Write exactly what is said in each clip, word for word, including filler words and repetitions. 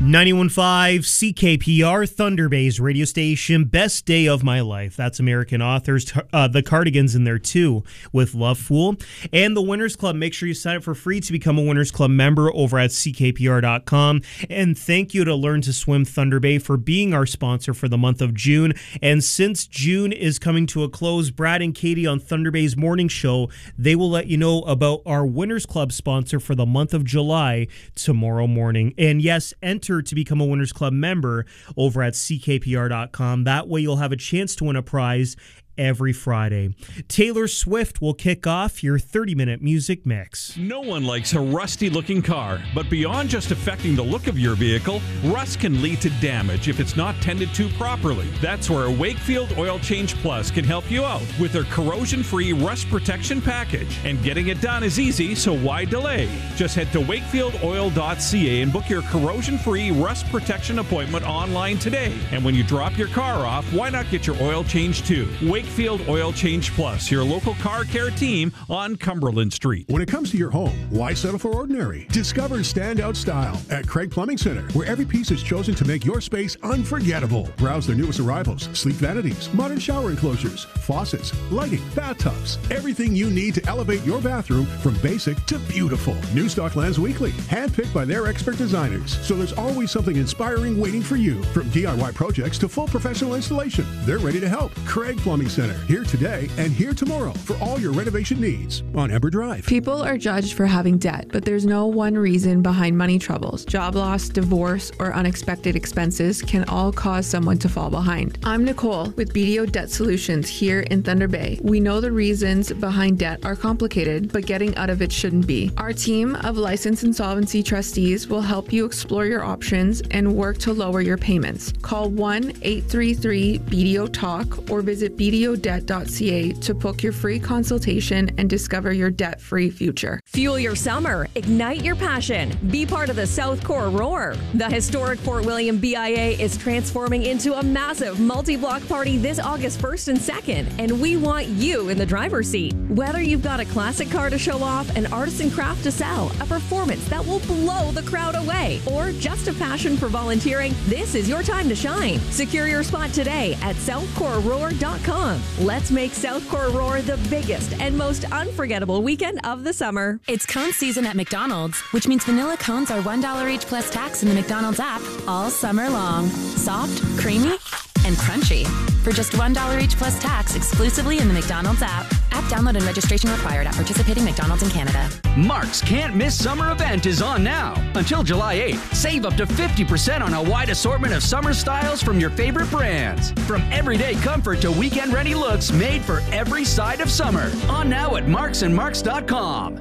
ninety-one point five C K P R, Thunder Bay's radio station. Best day of my life. That's American Authors. Uh, the Cardigans in there too with Love Fool. And the Winners Club. Make sure you sign up for free to become a Winners Club member over at C K P R dot com. And thank you to Learn to Swim Thunder Bay for being our sponsor for the month of June. And since June is coming to a close, Brad and Katie on Thunder Bay's morning show, they will let you know about our Winners Club sponsor for the month of July tomorrow morning. And yes, enter to become a Winners Club member over at C K P R dot com. That way you'll have a chance to win a prize every Friday. Taylor Swift will kick off your thirty-minute music mix. No one likes a rusty-looking car, but beyond just affecting the look of your vehicle, rust can lead to damage if it's not tended to properly. That's where Wakefield Oil Change Plus can help you out with their corrosion-free rust protection package. And getting it done is easy, so why delay? Just head to wakefield oil dot c a and book your corrosion-free rust protection appointment online today. And when you drop your car off, why not get your oil changed too? Wakefield Oil Change Plus, your local car care team on Cumberland Street. When it comes to your home, why settle for ordinary? Discover standout style at Craig Plumbing Center, where every piece is chosen to make your space unforgettable. Browse their newest arrivals, sleek vanities, modern shower enclosures, faucets, lighting, bathtubs, everything you need to elevate your bathroom from basic to beautiful. New stock lands weekly, handpicked by their expert designers, so there's always something inspiring waiting for you. From D I Y projects to full professional installation, they're ready to help. Craig Plumbing Center, here today and here tomorrow for all your renovation needs on Ember Drive. People are judged for having debt, but there's no one reason behind money troubles. Job loss, divorce, or unexpected expenses can all cause someone to fall behind. I'm Nicole with B D O Debt Solutions here in Thunder Bay. We know the reasons behind debt are complicated, but getting out of it shouldn't be. Our team of licensed insolvency trustees will help you explore your options and work to lower your payments. Call one eight three three B D O talk or visit B D O debt dot c a to book your free consultation and discover your debt-free future. Fuel your summer, ignite your passion, be part of the South Core Roar. The historic Fort William B I A is transforming into a massive multi-block party this August first and second, and we want you in the driver's seat. Whether you've got a classic car to show off, an artisan craft to sell, a performance that will blow the crowd away, or just a passion for volunteering, this is your time to shine. Secure your spot today at south core roar dot com. Let's make South Core Roar the biggest and most unforgettable weekend of the summer. It's cone season at McDonald's, which means vanilla cones are one dollar each plus tax in the McDonald's app all summer long. Soft, creamy, and crunchy. For just one dollar each plus tax exclusively in the McDonald's app. App download and registration required at participating McDonald's in Canada. Mark's Can't Miss Summer event is on now. Until July eighth, save up to fifty percent on a wide assortment of summer styles from your favorite brands. From everyday comfort to weekend-ready looks made for every side of summer. On now at marks and marks dot com.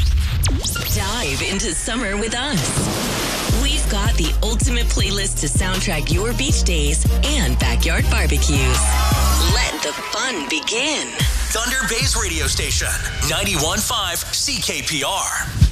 Dive into summer with us. We've got the ultimate playlist to soundtrack your beach days and backyard barbecues. Let the fun begin. Thunder Bay's radio station, ninety-one point five C K P R.